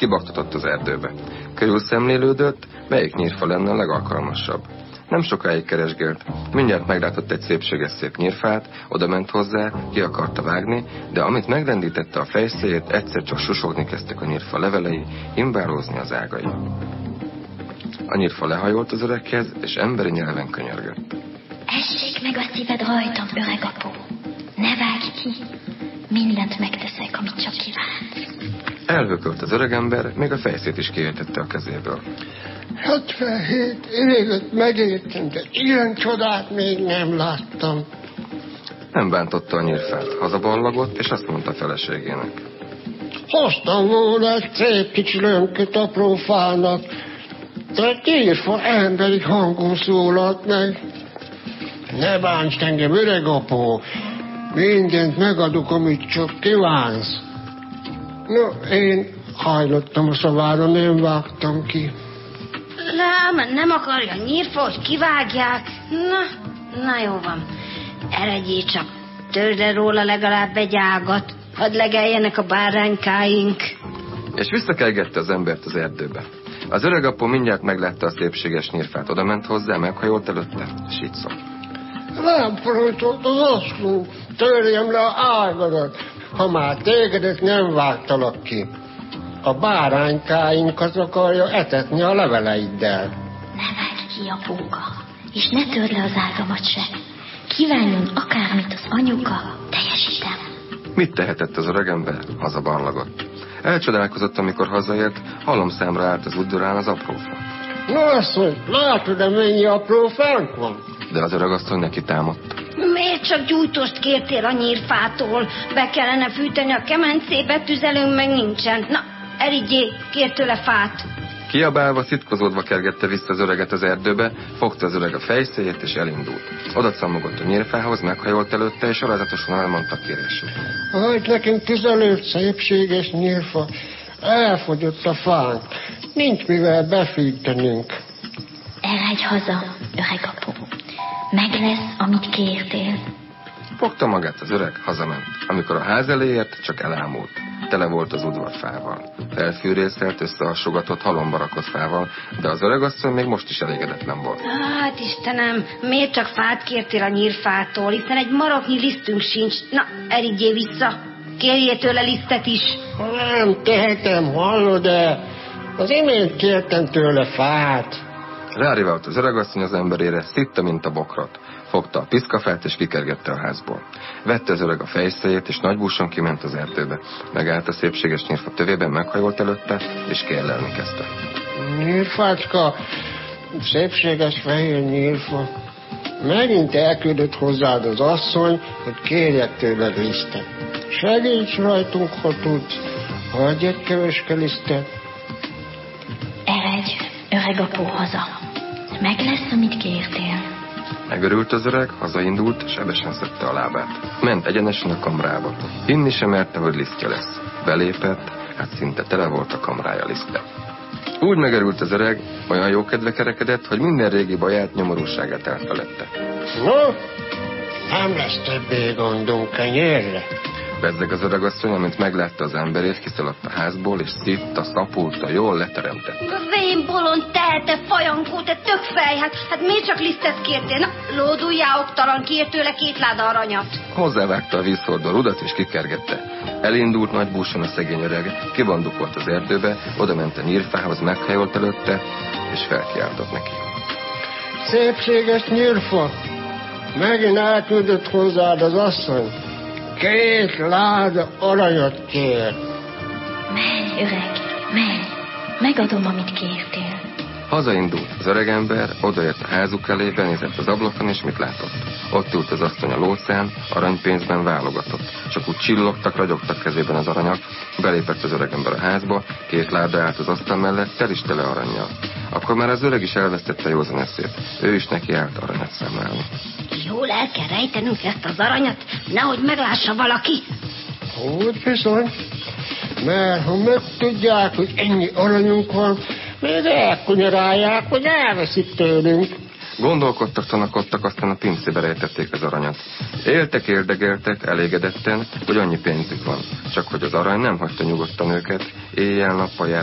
kibaktatott az erdőbe. Körülszemlélődött, melyik nyírfa lenne a legalkalmasabb. Nem sokáig keresgélt, mindjárt meglátott egy szép nyírfát, odament hozzá, ki akarta vágni, de amit megrendítette a fejszéjét, egyszer csak susogni kezdtek a nyírfa levelei, imbálózni az ágai. A nyírfa lehajolt az öreghez, és emberi nyelven könyörgött. Essék meg a szíved rajtam, öreg apó! Ne vágj ki! Mindent megteszek, amit csak kívánsz. Elhökölt az öregember, még a fejszét is kiértette a kezéből. 77 évet megértem, de ilyen csodát még nem láttam. Nem bántotta a nyírfát, hazaballagott, és azt mondta feleségének. Hoztam volna egy szép kicsi lönköt apró fának, de egy nyírfa emberi hangon szólalt meg. Ne bánts engem, öreg apó, mindent megadok, amit csak kívánsz. No, én hajlottam a szavára, nem vágtam ki. Nem akarja a nyírfa, hogy kivágják. Na jó van. Eredjél csak, törd el róla legalább egy ágat, hadd legeljenek a báránykáink. És visszakelgette az embert az erdőbe. Az öreg apó mindjárt meglátta a szépséges nyírfát, odament hozzá, meghajolt előtte, és így szólt. Rám parancsot az oszló, törjem le a ágadat, ha már tégedet nem vágtalak ki. A báránykáink az akarja etetni a leveleiddel. Ne vágj ki, apóka, és ne törd le az ágamat se. Kívánjon akármit az anyuka, teljesítem. Mit tehetett az öregember? Hazaballagott. Elcsodálkozott, amikor hazaért, halomszámra állt az udvarán az aprófa. No, asszony, látod-e, mennyi apró fánk van? De az öregasszony neki támadt. Miért csak gyújtost kértél a nyírfától? Be kellene fűteni a kemencébe, tüzelőnk meg nincsen. Na, Erigyé, kér tőle fát. Kiabálva, szitkozódva kergette vissza az öreget az erdőbe, fogta az öreg a fejszéjét és elindult. Oda cammogott a nyírfához, meghajolt előtte, és alázatosan elmondta kérését. Hagyd nekünk tüzelőt, szépséges nyírfa. Elfogyott a fánk. Nincs mivel befűtenünk. Eredj haza, öreg apó. Meg lesz, amit kértél. Fogta magát az öreg, hazament. Amikor a ház elé ért, csak elámult. Tele volt az udvar fával. Felfűrészelt, összehasogatott, halomba rakott fával, de az öregasszony még most is elégedetlen volt. Hát Istenem, miért csak fát kértél a nyírfától, hiszen egy maroknyi lisztünk sincs. Na, erigyél vissza, kérjél tőle lisztet is. Nem tehetem, hallod-e? Az imént kértem tőle fát. Rárivált az öregasszony az emberére, szitta, mint a bokrot. Fogta a piszkafát és kikergette a házból. Vette az öreg a fejszéjét, és nagybúsan kiment az erdőbe. Megállt a szépséges nyírfa tövében, meghajolt előtte, és kérlelni kezdte. Nyírfácska, szépséges fehér nyírfa, megint elküldött hozzád az asszony, hogy kérjek tőled lisztet. Segíts rajtunk, ha tudsz, hagyj egy keveske lisztet. Eredj, öreg apó, haza. Meg lesz, amit kértél. Megörült az öreg, hazaindult, sebesen szedte a lábát. Ment egyenesen a kamrába. Hinni sem merte, hogy lisztje lesz. Belépett, hát szinte tele volt a kamrája lisztbe. Úgy megerült az öreg, olyan jókedve kerekedett, hogy minden régi baját, nyomorúságát elfeledte. No, nem lesz többé gondunk, kenyérre. Bezzeg az öregasszony, amint meglátta az emberét, kiszaladt a házból, és szitta, szapulta, jól leteremtett. Vén bolond, te fajankó, te tökfej, hát miért csak lisztet kértél? Na, lóduljál, oktalan, kér tőle 2 láda aranyat. Hozzávágta a vízhordó rudat, és kikergette. Elindult nagybúsan a szegény öreg, kibandukolt az erdőbe, odament a nyírfához, meghajolt előtte, és felkiáltott neki. Szépséges nyírfa, megint elküldött hozzád az asszony. 2 láda aranyat kér. Menj, öreg, menj. Megadom, amit kértél. Hazaindult az öregember, odaért a házuk elé, benézett az ablakon, és mit látott? Ott ült az asszony a lócán, aranypénzben válogatott. Csak úgy csillogtak, ragyogtak kezében az aranyak. Belépett az öregember a házba, 2 láda állt az asztal mellett, tel is tele arannyal. Akkor már az öreg is elvesztette józan eszét. Ő is neki állt aranyat számlálni. Jól el kell rejtenünk ezt az aranyat, nehogy meglássa valaki. Úgy bizony, mert ha megtudják, hogy ennyi aranyunk van, még elkunyarálják, hogy elveszik tőlünk. Gondolkodtak, tanakodtak, aztán a pincébe rejtették az aranyat. Éltek, érdegeltek, elégedetten, hogy annyi pénzük van. Csak hogy az arany nem hagyta nyugodtan őket, éjjel-nappal